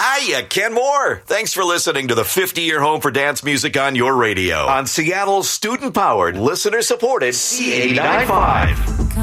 Hiya, Ken Moore. Thanks for listening to the 50-year home for dance music on your radio. On Seattle's student-powered, listener-supported C895.